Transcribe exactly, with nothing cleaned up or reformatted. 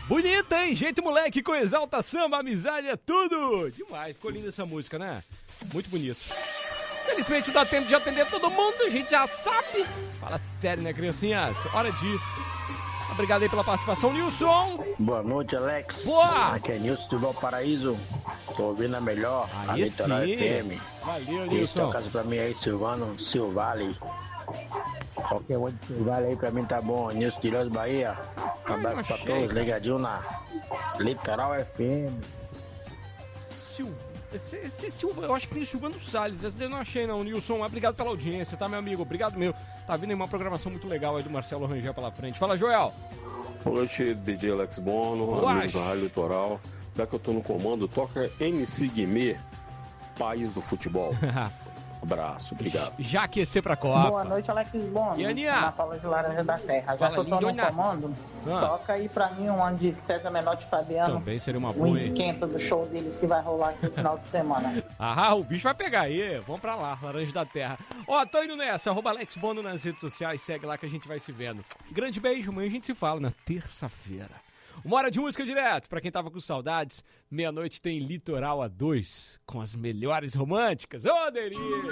Bonita, hein? Gente moleque com Exalta Samba, amizade é tudo. Demais, ficou linda essa música, né? Muito bonito. Felizmente não dá tempo de atender todo mundo, a gente já sabe. Fala sério, né, criancinhas? Hora de ir. Obrigado aí pela participação, Nilson. Boa noite, Alex. Boa. Aqui é Nilson do Valparaíso. Tô ouvindo a melhor, a Aí Litoral sim. F M. Valeu, Esse Nilson. toca pra mim aí, Silvano Silvale. Qualquer um de Silvale aí pra mim tá bom. Nilson de Ilhéus, Bahia. Um Ai, abraço pra achei, todos, cara. ligadinho na Litoral F M. Silva. Esse, esse Silva, eu acho que tem Silvano Salles. Essa daí eu não achei, não, Nilson. Obrigado pela audiência, tá, meu amigo? Obrigado, meu. Tá vindo aí uma programação muito legal aí do Marcelo Rangel pela frente. Fala, Joel. Boa noite, D J Alex Bono, Uai. amigos da Rádio Litoral. Já que eu tô no comando, toca M C Guimê, País do Futebol. Abraço, obrigado. Já aquecer pra Copa. Boa noite, Alex Bono. E Aninha? Na Paula de Laranja da Terra. Já Fala, que eu tô no lindona. comando, Ah. toca aí pra mim um de César Menotti e Fabiano. Também seria uma Um boa, hein? esquenta do show deles que vai rolar aqui no final de semana. Ah, o bicho vai pegar aí. Vamos pra lá, Laranja da Terra. Ó, tô indo nessa. Arroba Alex Bono nas redes sociais. Segue lá que a gente vai se vendo. Grande beijo. Amanhã a gente se fala na terça-feira. Uma hora de música direto. Pra quem tava com saudades, meia-noite tem Litoral A dois com as melhores românticas. Ô, delícia!